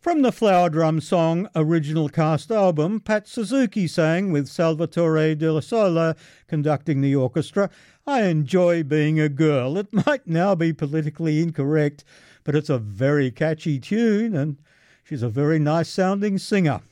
From the Flower Drum Song original cast album, Pat Suzuki sang with Salvatore De Sola conducting the orchestra, "I Enjoy Being a Girl." It might now be politically incorrect, but it's a very catchy tune and she's a very nice sounding singer.